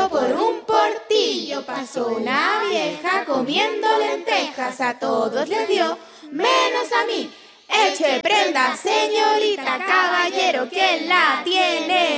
Pasando por un portillo pasó una vieja comiendo lentejas, a todos les dio, menos a mí. Eche prenda, señorita, caballero, ¿quién la tiene